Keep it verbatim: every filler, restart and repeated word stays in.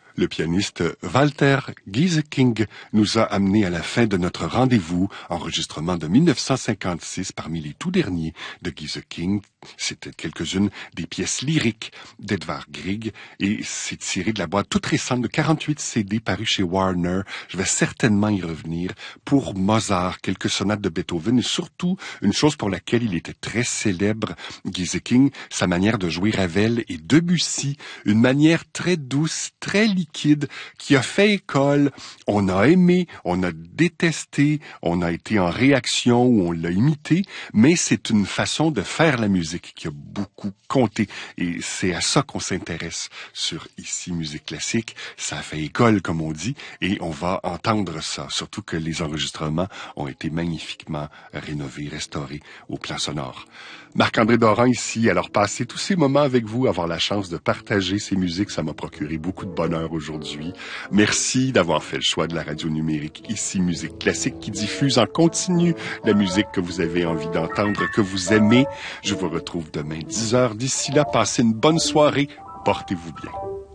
Le pianiste Walter Gieseking nous a amenés à la fin de notre rendez-vous, enregistrement de mille neuf cent cinquante-six parmi les tout derniers de Gieseking. C'était quelques-unes des pièces lyriques d'Edvard Grieg et c'est tiré de la boîte toute récente de quarante-huit C D paru chez Warner. Je vais certainement y revenir. Pour Mozart, quelques sonates de Beethoven et surtout une chose pour laquelle il était très célèbre, Gieseking, sa manière de jouer Ravel et Debussy, une manière très douce, très liquide, qui a fait école. On a aimé, on a détesté, on a été en réaction ou on l'a imité, mais c'est une façon de faire la musique qui a beaucoup compté. Et c'est à ça qu'on s'intéresse sur Ici Musique Classique. Ça a fait école, comme on dit, et on va entendre ça. Surtout que les enregistrements ont été magnifiquement rénovés, restaurés au plan sonore. Marc-André Doran ici. Alors, passer tous ces moments avec vous, avoir la chance de partager ces musiques, ça m'a procuré beaucoup de bonheur aujourd'hui. Merci d'avoir fait le choix de la radio numérique Ici Musique Classique qui diffuse en continu la musique que vous avez envie d'entendre, que vous aimez. Je vous retrouve demain dix heures. D'ici là, passez une bonne soirée. Portez-vous bien.